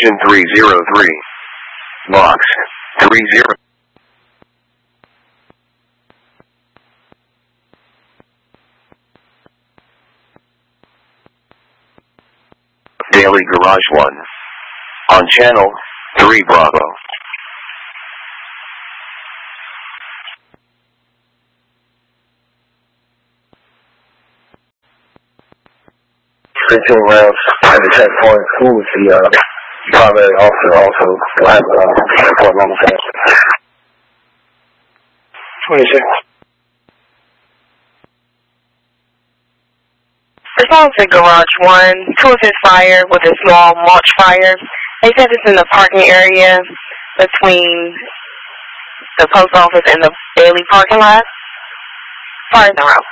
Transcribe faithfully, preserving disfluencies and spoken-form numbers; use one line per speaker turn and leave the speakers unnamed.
Engine three zero three. Box three zero. Daily Garage one. On channel three Bravo.
fifteen rounds at the checkpoint. Who was the uh, primary officer also? Will have uh, checkpoint number ten. twenty-six.
Response to Garage one. Two of his fire with a small mulch fire. They said it's in the parking area between the post office and the Bailey parking lot. Fire's in route.